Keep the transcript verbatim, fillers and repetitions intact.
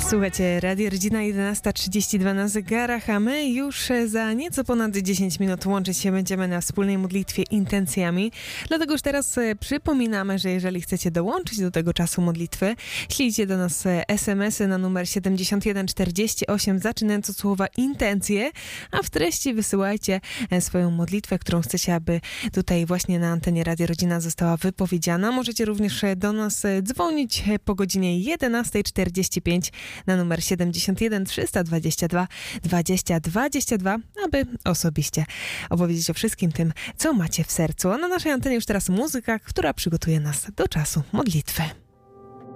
Słuchajcie, Radio Rodzina jedenasta trzydzieści dwa na zegarach, a my już za nieco ponad dziesięć minut łączyć się będziemy na wspólnej modlitwie intencjami. Dlatego już teraz przypominamy, że jeżeli chcecie dołączyć do tego czasu modlitwy, ślijcie do nas es em esy na numer siedemdziesiąt jeden czterdzieści osiem, zaczynając od słowa intencje, a w treści wysyłajcie swoją modlitwę, którą chcecie, aby tutaj właśnie na antenie Radio Rodzina została wypowiedziana. Możecie również do nas dzwonić po godzinie jedenasta czterdzieści pięć na numer siedemdziesiąt jeden trzysta dwadzieścia dwa dwadzieścia dwadzieścia dwa, aby osobiście opowiedzieć o wszystkim tym, co macie w sercu. A na naszej antenie już teraz muzyka, która przygotuje nas do czasu modlitwy.